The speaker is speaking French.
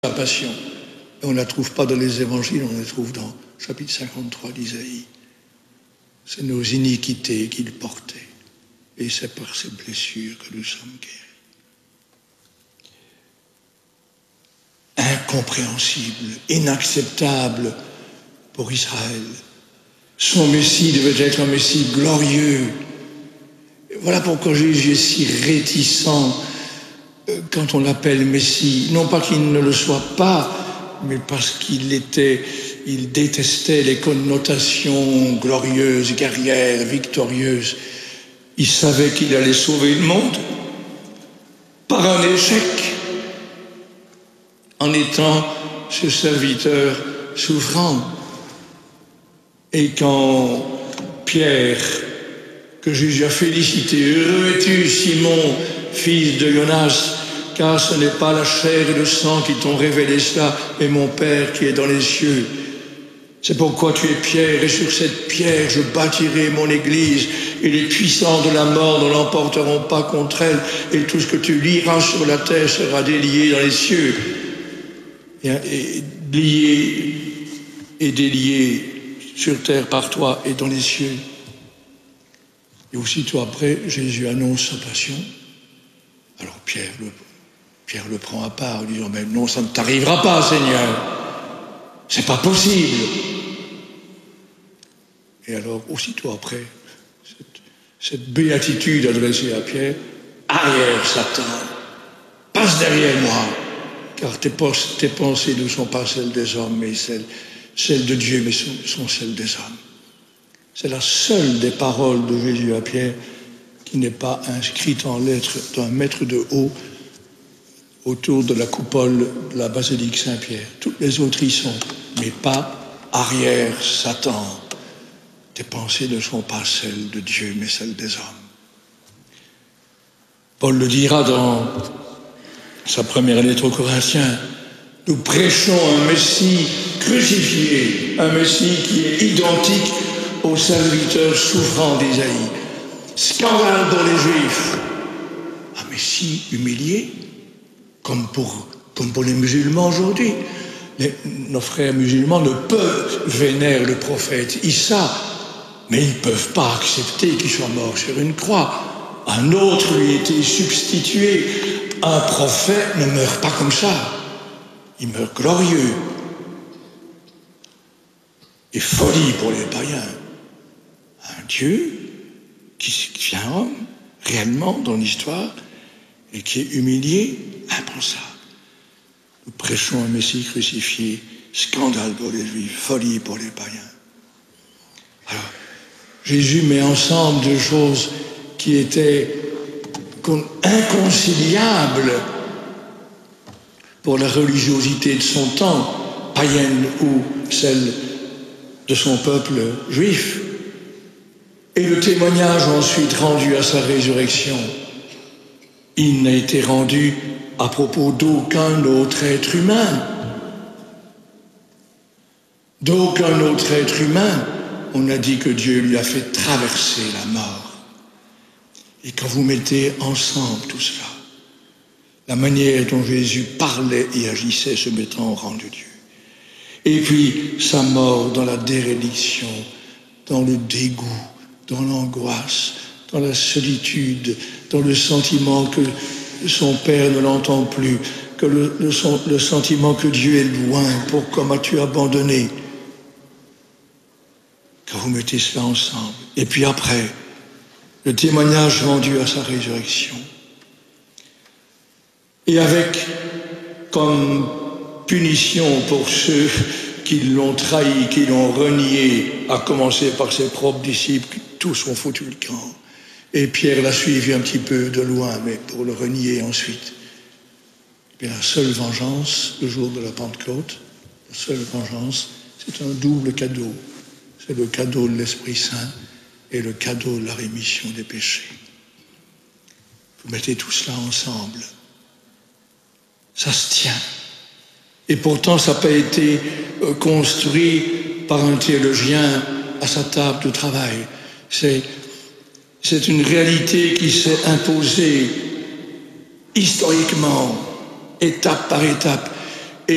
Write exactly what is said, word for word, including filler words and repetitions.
la passion. Et on ne la trouve pas dans les évangiles, on la trouve dans le chapitre cinquante-trois d'Isaïe. C'est nos iniquités qu'il portait. Et c'est par ces blessures que nous sommes guéris. Incompréhensible, inacceptable pour Israël. Son Messie devait être un Messie glorieux. Voilà pourquoi Jésus est si réticent quand on l'appelle Messie. Non pas qu'il ne le soit pas, mais parce qu'il était, il détestait les connotations glorieuses, guerrières, victorieuses. Il savait qu'il allait sauver le monde par un échec, en étant ce serviteur souffrant. Et quand Pierre, que Jésus a félicité, « Heureux es-tu, Simon, fils de Jonas, car ce n'est pas la chair et le sang qui t'ont révélé cela, mais mon Père qui est dans les cieux. C'est pourquoi tu es Pierre, et sur cette pierre je bâtirai mon église, et les puissants de la mort ne l'emporteront pas contre elle, et tout ce que tu lieras sur la terre sera délié dans les cieux. » Et, et lié et délié sur terre par toi et dans les cieux. Et aussitôt après, Jésus annonce sa passion. Alors Pierre le, Pierre le prend à part, en disant, mais non, ça ne t'arrivera pas, Seigneur. C'est pas possible. Et alors, aussitôt après, cette, cette béatitude adressée à Pierre, arrière, Satan, passe derrière moi, car tes, tes pensées ne sont pas celles des hommes, mais celles, celles de Dieu, mais sont, sont celles des hommes. C'est la seule des paroles de Jésus à Pierre qui n'est pas inscrite en lettres d'un mètre de haut autour de la coupole de la basilique Saint-Pierre. Toutes les autres y sont, mais pas arrière, Satan. Tes pensées ne sont pas celles de Dieu, mais celles des hommes. Paul le dira dans sa première lettre aux Corinthiens. Nous prêchons un Messie crucifié, un Messie qui est identique au serviteur souffrant d'Isaïe. Scandale pour les Juifs. Un Messie humilié, comme pour, comme pour les musulmans aujourd'hui. Les, nos frères musulmans ne peuvent vénérer le prophète Issa, mais ils ne peuvent pas accepter qu'il soit mort sur une croix. Un autre lui a été substitué. Un prophète ne meurt pas comme ça. Il meurt glorieux. Et folie pour les païens. Un Dieu qui vient homme, réellement dans l'histoire, et qui est humilié, impensable. Nous prêchons un Messie crucifié, scandale pour les Juifs, folie pour les païens. Alors, Jésus met ensemble deux choses qui étaient inconciliables pour la religiosité de son temps, païenne ou celle de son peuple juif, et le témoignage ensuite rendu à sa résurrection. Il n'a été rendu à propos d'aucun autre être humain. D'aucun autre être humain, on a dit que Dieu lui a fait traverser la mort. Et quand vous mettez ensemble tout cela, la manière dont Jésus parlait et agissait se mettant au rang de Dieu, et puis sa mort dans la déréliction, dans le dégoût, dans l'angoisse, dans la solitude, dans le sentiment que son Père ne l'entend plus, que le, le, son, le sentiment que Dieu est loin, pourquoi m'as-tu abandonné? Quand vous mettez cela ensemble, et puis après, le témoignage rendu à sa résurrection, et avec comme punition pour ceux qui l'ont trahi, qui l'ont renié, à commencer par ses propres disciples, qui tous ont foutu le camp. Et Pierre l'a suivi un petit peu de loin, mais pour le renier ensuite. Et la seule vengeance, le jour de la Pentecôte, la seule vengeance, c'est un double cadeau. C'est le cadeau de l'Esprit Saint et le cadeau de la rémission des péchés. Vous mettez tout cela ensemble. Ça se tient. Et pourtant, ça n'a pas été construit par un théologien à sa table de travail. C'est, c'est une réalité qui s'est imposée historiquement, étape par étape.